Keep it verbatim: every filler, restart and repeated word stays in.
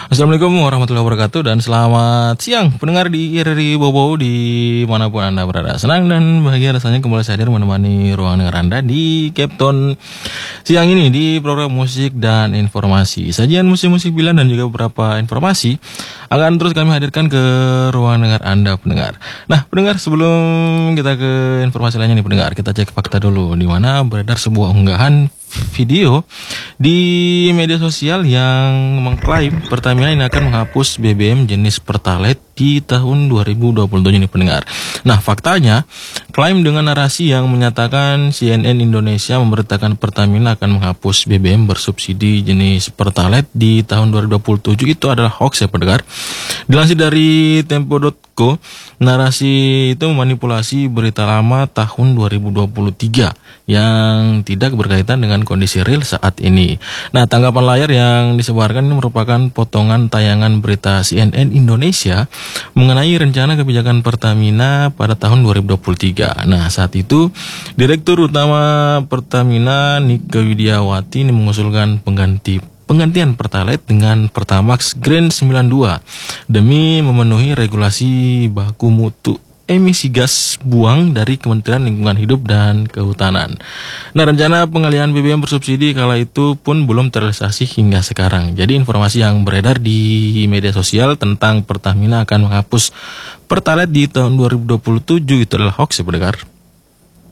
Assalamualaikum warahmatullahi wabarakatuh dan selamat siang pendengar di R R I Bobo di manapun Anda berada. Senang dan bahagia rasanya kembali saya hadir menemani ruang dengar Anda di Capton siang ini di program musik dan informasi. Sajian musik-musik pilihan dan juga beberapa informasi akan terus kami hadirkan ke ruang dengar Anda pendengar. Nah pendengar, sebelum kita ke informasi lainnya nih pendengar, kita cek fakta dulu di mana beredar sebuah unggahan video di media sosial yang mengklaim Pertamina ini akan menghapus B B M jenis Pertalite di tahun dua ribu dua puluh tujuh ini pendengar. Nah faktanya, klaim dengan narasi yang menyatakan C N N Indonesia memberitakan Pertamina akan menghapus B B M bersubsidi jenis Pertalite di tahun dua ribu dua puluh tujuh itu adalah hoax ya pendengar. Dilansir dari tempo titik co, narasi itu memanipulasi berita lama tahun dua ribu dua puluh tiga yang tidak berkaitan dengan kondisi real saat ini. Nah, tanggapan layar yang disebarkan ini merupakan potongan tayangan berita C N N Indonesia mengenai rencana kebijakan Pertamina pada tahun dua ribu dua puluh tiga. Nah, saat itu Direktur Utama Pertamina Nike Widiawati ini mengusulkan pengganti penggantian Pertalite dengan Pertamax Green sembilan puluh dua demi memenuhi regulasi baku mutu emisi gas buang dari Kementerian Lingkungan Hidup dan Kehutanan. Nah, rencana pengalihan B B M bersubsidi kala itu pun belum terrealisasi hingga sekarang. Jadi informasi yang beredar di media sosial tentang Pertamina akan menghapus Pertalite di tahun dua ribu dua puluh tujuh itu adalah hoax ya pendengar.